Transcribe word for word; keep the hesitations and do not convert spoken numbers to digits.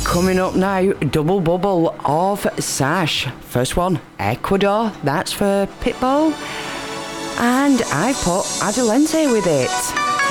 coming up now, double bubble of Sash. First one, Ecuador, that's for Pitbull. And I put Adelante with it.